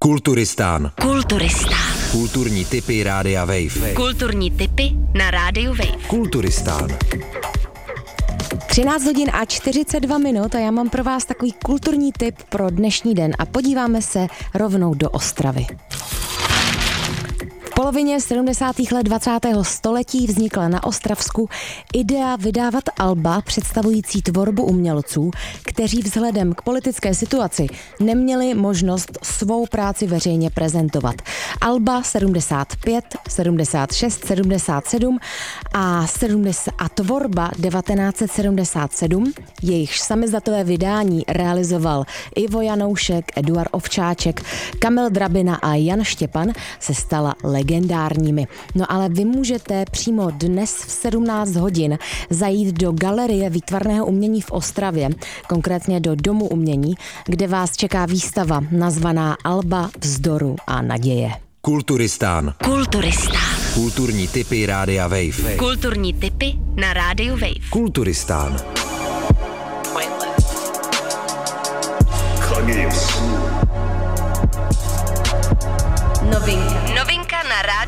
Kulturistán. Kulturistán. Kulturní tipy Rádia Wave. Kulturní tipy na Rádiu Wave. Kulturistán. 13 hodin a 42 minut a já mám pro vás takový kulturní tip pro dnešní den a podíváme se rovnou do Ostravy. V polovině 70. let 20. století vznikla na Ostravsku idea vydávat alba představující tvorbu umělců, kteří vzhledem k politické situaci neměli možnost svou práci veřejně prezentovat. Alba 75, 76, 77 a tvorba 1977, jejichž samizdatové vydání realizoval Ivo Janoušek, Eduard Ovčáček, Kamil Drabina a Jan Štěpan, se stala legendárními. No ale vy můžete přímo dnes v 17 hodin zajít do Galerie výtvarného umění v Ostravě, konkrétně do Domu umění, kde vás čeká výstava nazvaná Alba vzdoru a naděje. Kulturistán. Kulturistán. Kulturní tipy Rádia Wave. Kulturní tipy na Rádiu Wave. Kulturistán. Novinky